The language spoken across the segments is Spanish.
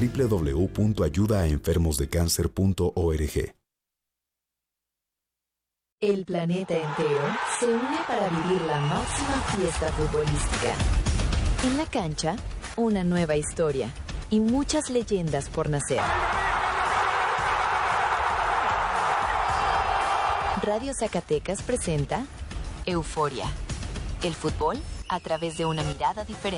www.ayudaaenfermosdecancer.org. El planeta entero se une para vivir la máxima fiesta futbolística. En la cancha, una nueva historia y muchas leyendas por nacer. Radio Zacatecas presenta Euforia. El fútbol a través de una mirada diferente.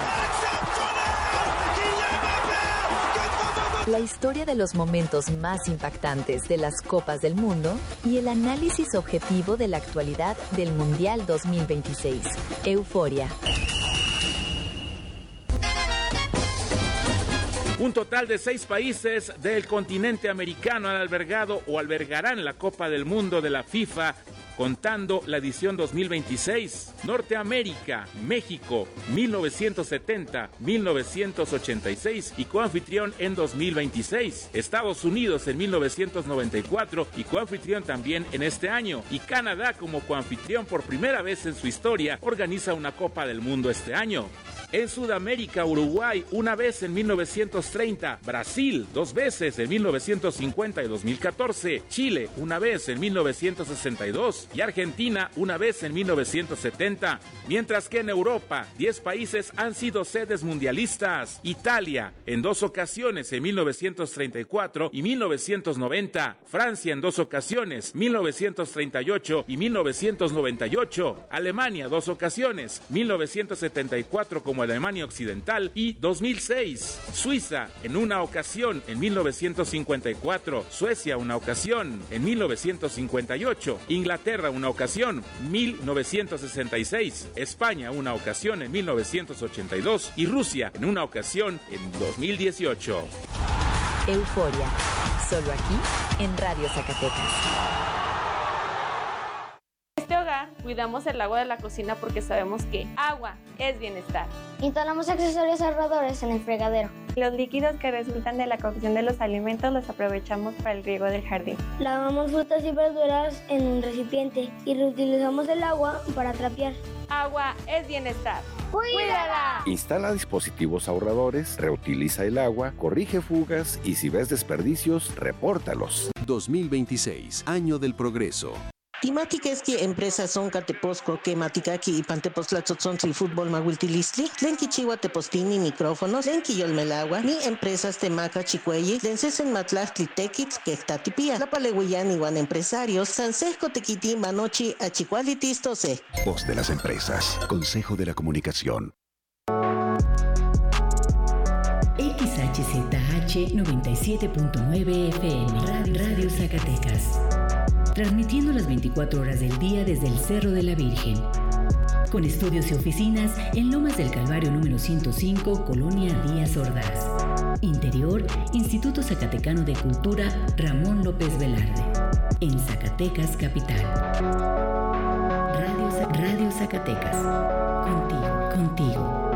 La historia de los momentos más impactantes de las Copas del Mundo y el análisis objetivo de la actualidad del Mundial 2026. Euforia. Un total de 6 países del continente americano han albergado o albergarán la Copa del Mundo de la FIFA, contando la edición 2026. Norteamérica, México, 1970, 1986 y coanfitrión en 2026. Estados Unidos en 1994 y coanfitrión también en este año. Y Canadá, como coanfitrión por primera vez en su historia, organiza una Copa del Mundo este año. En Sudamérica, Uruguay, una vez en 1930, Brasil, 2 veces en 1950 y 2014, Chile, una vez en 1962 y Argentina, una vez en 1970. Mientras que en Europa, 10 países han sido sedes mundialistas. Italia, en 2 ocasiones en 1934 y 1990. Francia en 2 ocasiones, 1938 y 1998. Alemania, 2 ocasiones, 1974 como Alemania Occidental y 2006. Suiza en una ocasión en 1954, Suecia una ocasión en 1958, Inglaterra una ocasión 1966, España una ocasión en 1982 y Rusia en una ocasión en 2018. Euforia, solo aquí en Radio Zacatecas. Cuidamos el agua de la cocina porque sabemos que agua es bienestar. Instalamos accesorios ahorradores en el fregadero. Los líquidos que resultan de la cocción de los alimentos los aprovechamos para el riego del jardín. Lavamos frutas y verduras en un recipiente y reutilizamos el agua para trapear. Agua es bienestar. ¡Cuídala! Instala dispositivos ahorradores, reutiliza el agua, corrige fugas y si ves desperdicios, repórtalos. 2026, Año del Progreso. Timática es que empresas son Cateposco, que Maticaki y Pantepostlatzotzontli Fútbol Mahuiltilistli, Lenki Chihuahua Tepostini micrófonos, Lenki Yolmelagua, ni empresas Temaca Chicuelli, Lencesen Matlachtli Tequitz, que Tatipía, La Palehuillán iguan empresarios, Sansesco Tequiti Manochi Achicualitistose. Voz de las empresas, Consejo de la Comunicación. XHZH 97.9 FM, Radio Zacatecas. Transmitiendo las 24 horas del día desde el Cerro de la Virgen. Con estudios y oficinas en Lomas del Calvario número 105, Colonia Díaz Ordaz. Interior, Instituto Zacatecano de Cultura Ramón López Velarde. En Zacatecas, capital. Radio Zacatecas. Contigo.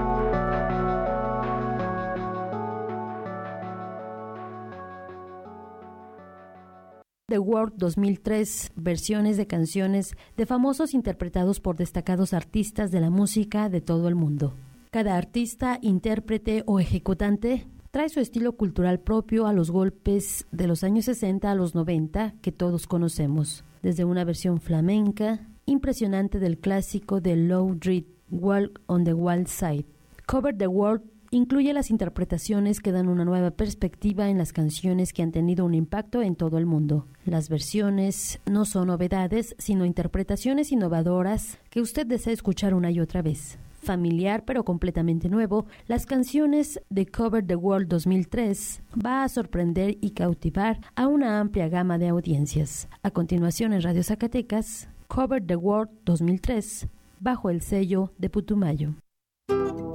The World 2003, versiones de canciones de famosos interpretados por destacados artistas de la música de todo el mundo. Cada artista, intérprete o ejecutante trae su estilo cultural propio a los golpes de los años 60 a los 90 que todos conocemos, desde una versión flamenca impresionante del clásico de Lou Reed, Walk on the Wild Side. Cover the World incluye las interpretaciones que dan una nueva perspectiva en las canciones que han tenido un impacto en todo el mundo. Las versiones no son novedades, sino interpretaciones innovadoras que usted desea escuchar una y otra vez. Familiar pero completamente nuevo, las canciones de Cover the World 2003 va a sorprender y cautivar a una amplia gama de audiencias. A continuación en Radio Zacatecas, Cover the World 2003, bajo el sello de Putumayo.